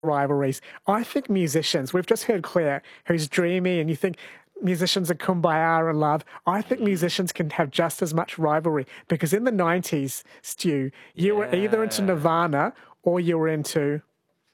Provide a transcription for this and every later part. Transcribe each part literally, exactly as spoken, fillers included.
rivalries. I think musicians, we've just heard Claire, who's dreamy, and you think musicians are kumbaya and love. I think musicians can have just as much rivalry because in the nineties, Stu, you yeah. were either into Nirvana or you were into...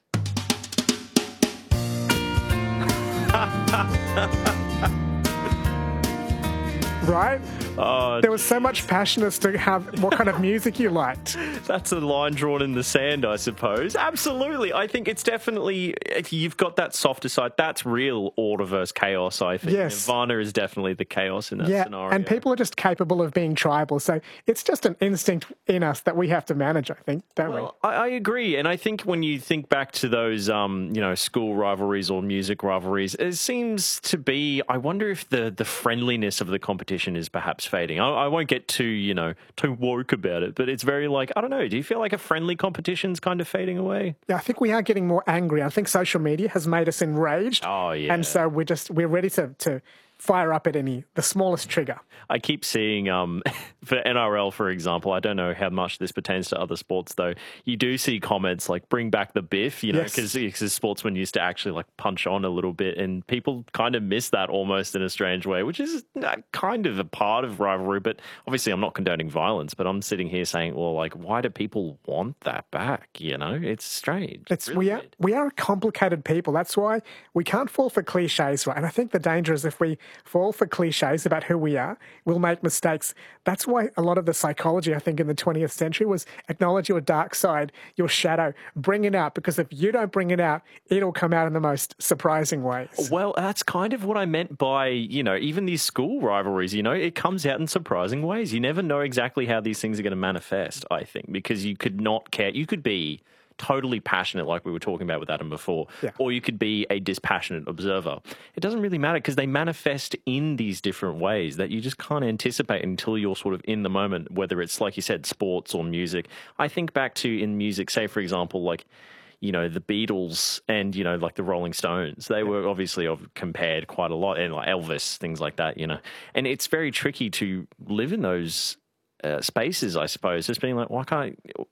Right? Oh, there was so much passion as to have what kind of music you liked. That's a line drawn in the sand, I suppose. Absolutely. I think it's definitely, you've got that softer side. That's real order versus chaos, I think. Yes. Nirvana is definitely the chaos in that yeah, scenario. And people are just capable of being tribal. So it's just an instinct in us that we have to manage, I think, don't well, we? I, I agree. And I think when you think back to those, um, you know, school rivalries or music rivalries, it seems to be, I wonder if the, the friendliness of the competition is perhaps fading. I, I won't get too, you know, too woke about it, but it's very like, I don't know, do you feel like a friendly competition's kind of fading away? Yeah, I think we are getting more angry. I think social media has made us enraged. Oh, yeah. And so we're just, we're ready to, to fire up at any, the smallest trigger. I keep seeing, um, for N R L, for example, I don't know how much this pertains to other sports, though. You do see comments like, bring back the biff, you know, because yes. sportsmen used to actually like punch on a little bit, and people kind of miss that almost in a strange way, which is kind of a part of rivalry. But obviously, I'm not condoning violence, but I'm sitting here saying, well, like, why do people want that back? You know, it's strange. It's, really we, are, we are complicated people. That's why we can't fall for cliches, right? And I think the danger is if we fall for cliches about who we are, we'll make mistakes. That's why a lot of the psychology, I think, in the twentieth century was acknowledge your dark side, your shadow, bring it out, because if you don't bring it out, it'll come out in the most surprising ways. Well, that's kind of what I meant by, you know, even these school rivalries, you know, it comes out in surprising ways. You never know exactly how these things are going to manifest, I think, because you could not care. You could be totally passionate, like we were talking about with Adam before, yeah. or you could be a dispassionate observer. It doesn't really matter because they manifest in these different ways that you just can't anticipate until you're sort of in the moment, whether it's, like you said, sports or music. I think back to in music, say, for example, like, you know, the Beatles and, you know, like the Rolling Stones, they were obviously compared quite a lot, and like Elvis, things like that, you know. And it's very tricky to live in those Uh, spaces, I suppose, just being like, why can't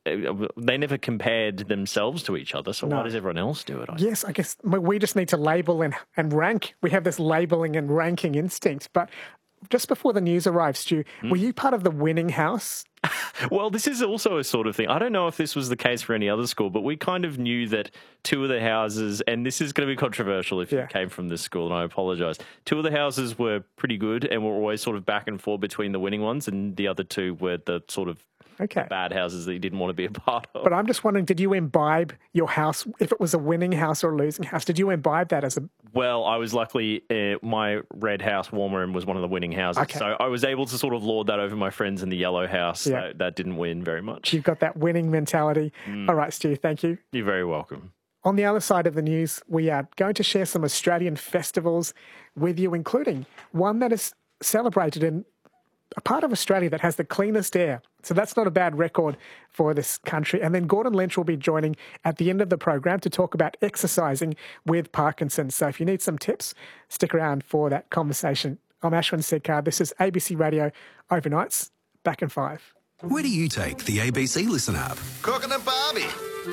they never compared themselves to each other, so no. why does everyone else do it? I yes, I guess we just need to label and, and rank. We have this labeling and ranking instinct. But just before the news arrived, Stu, mm. were you part of the winning house? Well, this is also a sort of thing. I don't know if this was the case for any other school, but we kind of knew that two of the houses, and this is going to be controversial if yeah. you came from this school, and I apologise, two of the houses were pretty good and were always sort of back and forth between the winning ones, and the other two were the sort of okay. the bad houses that you didn't want to be a part of. But I'm just wondering, did you imbibe your house, if it was a winning house or a losing house, did you imbibe that as a... Well, I was luckily, uh, my red house, Warmer Room, was one of the winning houses. Okay. So I was able to sort of lord that over my friends in the yellow house. Yeah. That, that didn't win very much. You've got that winning mentality. Mm. All right, Stu, thank you. You're very welcome. On the other side of the news, we are going to share some Australian festivals with you, including one that is celebrated in a part of Australia that has the cleanest air. So that's not a bad record for this country. And then Gordon Lynch will be joining at the end of the program to talk about exercising with Parkinson's. So if you need some tips, stick around for that conversation. I'm Ashwin Sikar. This is A B C Radio Overnights. Back in five. Where do you take the A B C Listen app? Cooking and Barbie.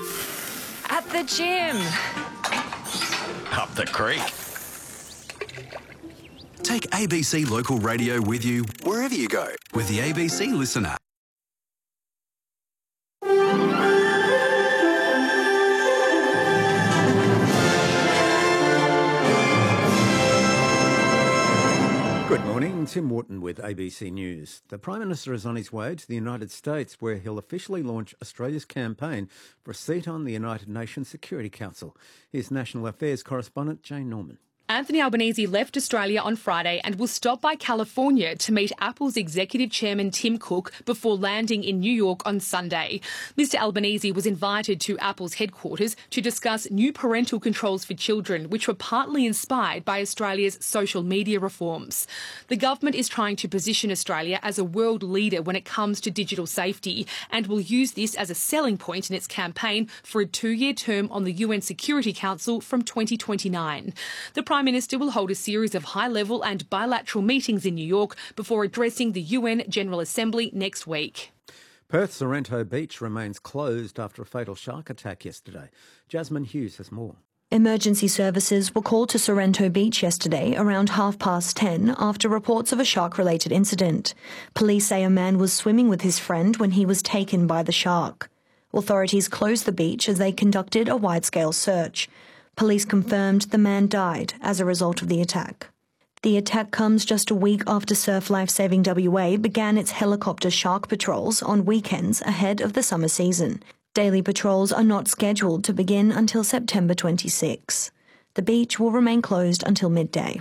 At the gym. Up the creek. Take A B C Local Radio with you wherever you go with the A B C Listen app. Good morning, Tim Wharton with A B C News. The Prime Minister is on his way to the United States, where he'll officially launch Australia's campaign for a seat on the United Nations Security Council. Here's National Affairs correspondent Jane Norman. Anthony Albanese left Australia on Friday and will stop by California to meet Apple's executive chairman Tim Cook before landing in New York on Sunday. Mister Albanese was invited to Apple's headquarters to discuss new parental controls for children, which were partly inspired by Australia's social media reforms. The government is trying to position Australia as a world leader when it comes to digital safety and will use this as a selling point in its campaign for a two-year term on the U N Security Council from twenty twenty-nine. The Prime Minister will hold a series of high-level and bilateral meetings in New York before addressing the U N General Assembly next week. Perth's Sorrento Beach remains closed after a fatal shark attack yesterday. Jasmine Hughes has more. Emergency services were called to Sorrento Beach yesterday around half past ten after reports of a shark-related incident. Police say a man was swimming with his friend when he was taken by the shark. Authorities closed the beach as they conducted a wide-scale search. Police confirmed the man died as a result of the attack. The attack comes just a week after Surf Life Saving W A began its helicopter shark patrols on weekends ahead of the summer season. Daily patrols are not scheduled to begin until September twenty-sixth. The beach will remain closed until midday.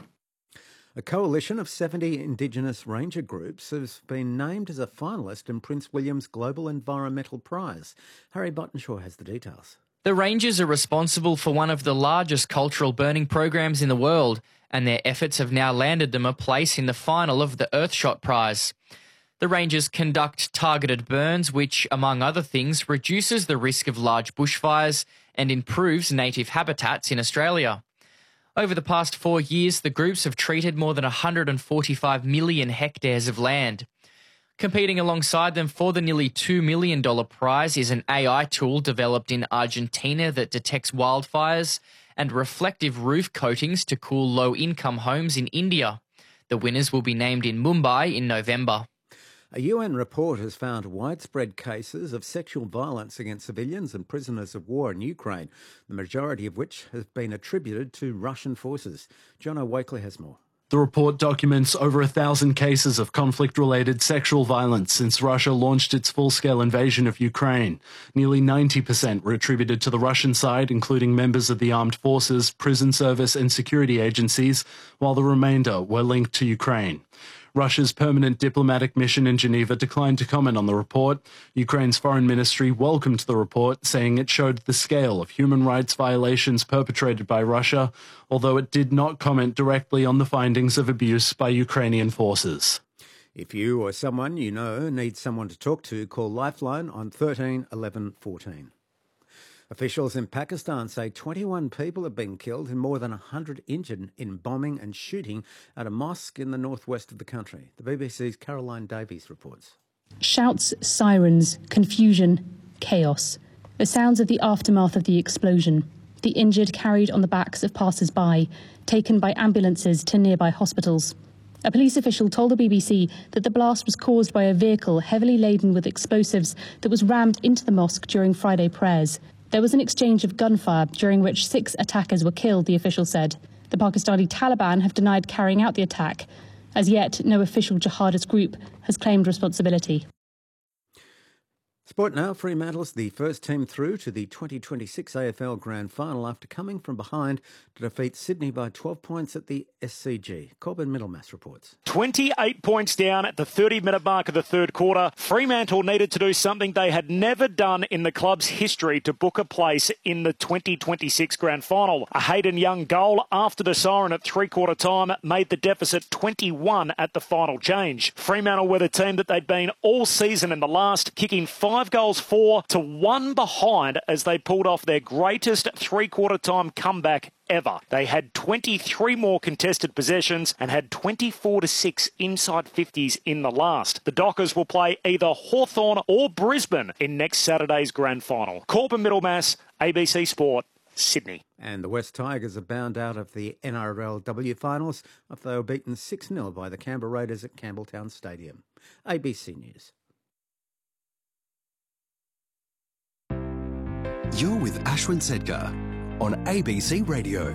A coalition of seventy Indigenous ranger groups has been named as a finalist in Prince William's Global Environmental Prize. Harry Bottenshaw has the details. The Rangers are responsible for one of the largest cultural burning programs in the world, and their efforts have now landed them a place in the final of the Earthshot Prize. The Rangers conduct targeted burns, which, among other things, reduces the risk of large bushfires and improves native habitats in Australia. Over the past four years, the groups have treated more than one hundred forty-five million hectares of land. Competing alongside them for the nearly two million dollars prize is an A I tool developed in Argentina that detects wildfires and reflective roof coatings to cool low-income homes in India. The winners will be named in Mumbai in November. A U N report has found widespread cases of sexual violence against civilians and prisoners of war in Ukraine, the majority of which has been attributed to Russian forces. John O'Wakely has more. The report documents over a thousand cases of conflict-related sexual violence since Russia launched its full-scale invasion of Ukraine. Nearly ninety percent were attributed to the Russian side, including members of the armed forces, prison service and security agencies, while the remainder were linked to Ukraine. Russia's permanent diplomatic mission in Geneva declined to comment on the report. Ukraine's foreign ministry welcomed the report, saying it showed the scale of human rights violations perpetrated by Russia, although it did not comment directly on the findings of abuse by Ukrainian forces. If you or someone you know needs someone to talk to, call Lifeline on thirteen eleven fourteen. Officials in Pakistan say twenty-one people have been killed and more than one hundred injured in bombing and shooting at a mosque in the northwest of the country. The B B C's Caroline Davies reports. Shouts, sirens, confusion, chaos. The sounds of the aftermath of the explosion. The injured carried on the backs of passers-by, taken by ambulances to nearby hospitals. A police official told the B B C that the blast was caused by a vehicle heavily laden with explosives that was rammed into the mosque during Friday prayers. There was an exchange of gunfire, during which six attackers were killed, the official said. The Pakistani Taliban have denied carrying out the attack. As yet, no official jihadist group has claimed responsibility. Sport now, Fremantle's the first team through to the twenty twenty-six A F L Grand Final after coming from behind to defeat Sydney by twelve points at the S C G. Corbin Middlemass reports. twenty-eight points down at the thirty-minute mark of the third quarter. Fremantle needed to do something they had never done in the club's history to book a place in the twenty twenty-six Grand Final. A Hayden Young goal after the siren at three-quarter time made the deficit twenty-one at the final change. Fremantle were the team that they'd been all season in the last, kicking five goals four to one behind as they pulled off their greatest three-quarter time comeback ever. They had twenty-three more contested possessions and had twenty-four to six inside fifties in the last. The Dockers will play either Hawthorn or Brisbane in next Saturday's Grand Final. Corbin Middlemass, A B C Sport, Sydney. And the West Tigers are bound out of the N R L W finals after they were beaten six nil by the Canberra Raiders at Campbelltown Stadium. A B C News. You're with Ashwin Sedkar on A B C Radio.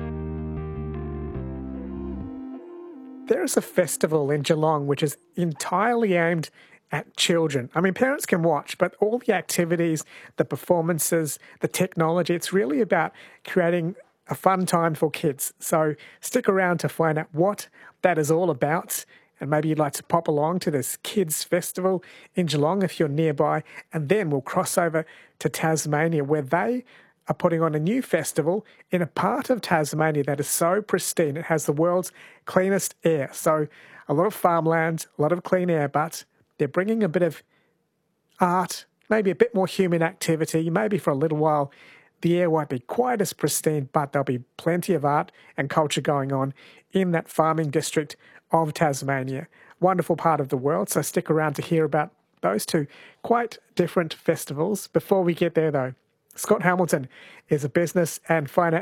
There is a festival in Geelong which is entirely aimed at children. I mean, parents can watch, but all the activities, the performances, the technology, it's really about creating a fun time for kids. So stick around to find out what that is all about. And maybe you'd like to pop along to this kids festival in Geelong if you're nearby. And then we'll cross over to Tasmania, where they are putting on a new festival in a part of Tasmania that is so pristine. It has the world's cleanest air. So a lot of farmland, a lot of clean air, but they're bringing a bit of art, maybe a bit more human activity. Maybe for a little while the air won't be quite as pristine, but there'll be plenty of art and culture going on in that farming district of Tasmania. Wonderful part of the world, so stick around to hear about Those two, quite different festivals. Before we get there, though, Scott Hamilton is a business and finance